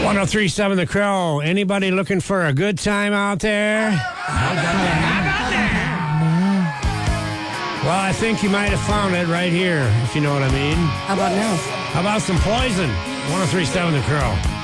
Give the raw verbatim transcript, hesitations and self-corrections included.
one oh three point seven The Crow. Anybody looking for a good time out there? Well, I think you might have found it right here, if you know what I mean. How about now? How about some Poison? one oh three point seven The Crow.